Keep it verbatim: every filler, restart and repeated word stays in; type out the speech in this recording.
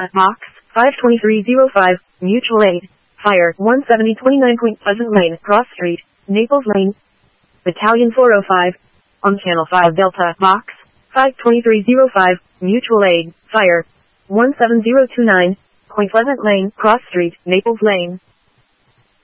Delta, Box, five two three zero five, Mutual Aid, Fire, one seventy twenty-nine Point Pleasant Lane, Cross Street, Naples Lane, Battalion four oh five, on Channel five Delta, Box, five two three zero five, Mutual Aid, Fire, one seven zero two nine, Point Pleasant Lane, Cross Street, Naples Lane.